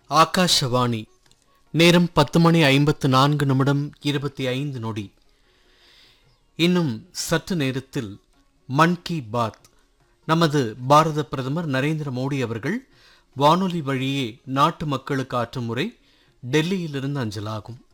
ஆகாஷவாணி. நேரம் 10:54:25. இன்னும் சற்று நேரத்தில் மன் கி பாத். நமது பாரத பிரதமர் நரேந்திர மோடி அவர்கள் வானொலி வழியே நாட்டு மக்களுக்கு ஆற்றும் உரை டெல்லியிலிருந்து அஞ்சலாகும்.